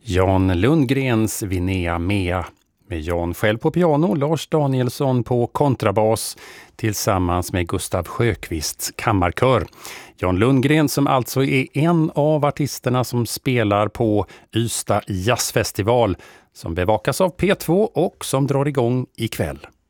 Jan Lundgrens Vinea Mea med Jan själv på piano, Lars Danielsson på kontrabas tillsammans med Gustav Sjöqvists kammarkör. Jan Lundgren som alltså är en av artisterna som spelar på Ystad jazzfestival som bevakas av P2 och som drar igång ikväll.